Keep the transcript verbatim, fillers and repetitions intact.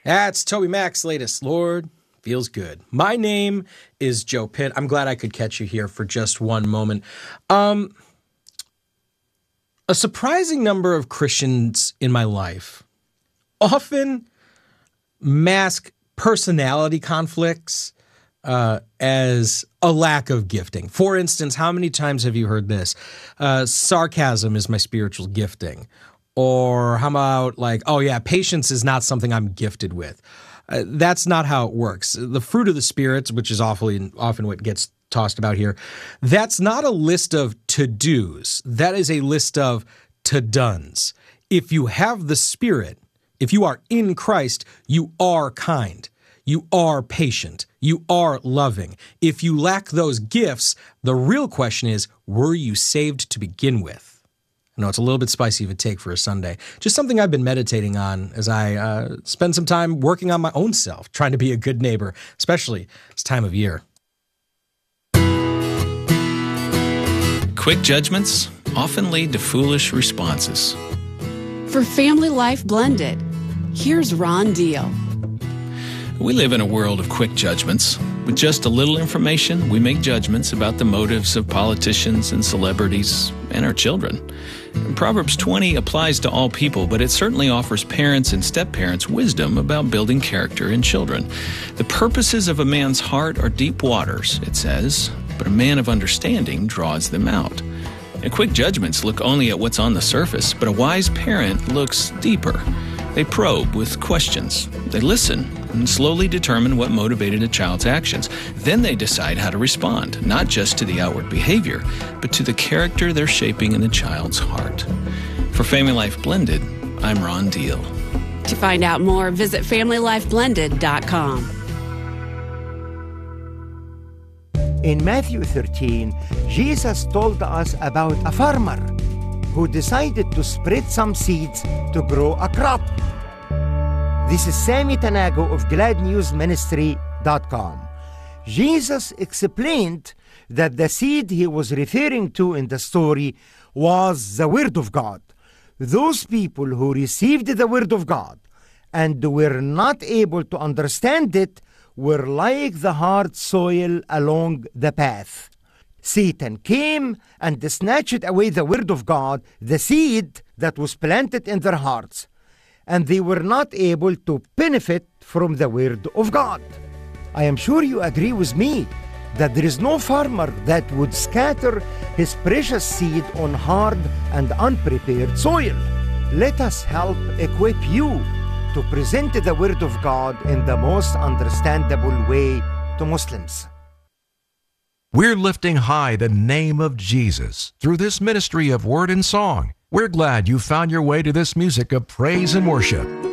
That's Toby Mac's latest, Lord Feels Good. My name is Joe Pitt. I'm glad I could catch you here for just one moment. Um, a surprising number of Christians in my life often mask personality conflicts uh, as a lack of gifting. For instance, how many times have you heard this? Uh, sarcasm is my spiritual gifting. Or how about like, oh yeah, patience is not something I'm gifted with. Uh, that's not how it works. The fruit of the Spirit, which is awfully often what gets tossed about here, that's not a list of to-dos. That is a list of to-dones. If you have the Spirit, if you are in Christ, you are kind. You are patient. You are loving. If you lack those gifts, the real question is, were you saved to begin with? I know it's a little bit spicy of a take for a Sunday. Just something I've been meditating on as I uh, spend some time working on my own self, trying to be a good neighbor, especially this time of year. Quick judgments often lead to foolish responses. For Family Life Blended, here's Ron Deal. We live in a world of quick judgments. With just a little information, we make judgments about the motives of politicians and celebrities and our children. Proverbs twenty applies to all people, but it certainly offers parents and step-parents wisdom about building character in children. The purposes of a man's heart are deep waters, it says, but a man of understanding draws them out. And quick judgments look only at what's on the surface, but a wise parent looks deeper. They probe with questions. They listen and slowly determine what motivated a child's actions. Then they decide how to respond, not just to the outward behavior, but to the character they're shaping in the child's heart. For Family Life Blended, I'm Ron Deal. To find out more, visit family life blended dot com. In Matthew thirteen, Jesus told us about a farmer who decided to spread some seeds to grow a crop. This is Sammy Tanago of glad news ministry dot com. Jesus explained that the seed he was referring to in the story was the Word of God. Those people who received the Word of God and were not able to understand it were like the hard soil along the path. Satan came and snatched away the Word of God, the seed that was planted in their hearts, and they were not able to benefit from the Word of God. I am sure you agree with me that there is no farmer that would scatter his precious seed on hard and unprepared soil. Let us help equip you to present the Word of God in the most understandable way to Muslims. We're lifting high the name of Jesus through this ministry of word and song. We're glad you found your way to this music of praise and worship.